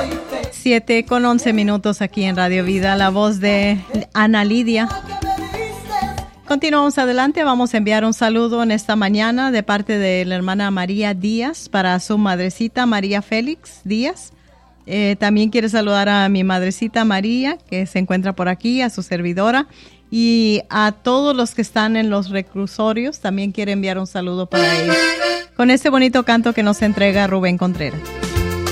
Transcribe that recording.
7:11 aquí en Radio Vida, la voz de Ana Lidia. Continuamos adelante, vamos a enviar un saludo en esta mañana de parte de la hermana María Díaz para su madrecita María Félix Díaz. También quiere saludar a mi madrecita María, que se encuentra por aquí, a su servidora, y a todos los que están en los reclusorios, también quiere enviar un saludo para ellos. Con este bonito canto que nos entrega Rubén Contreras.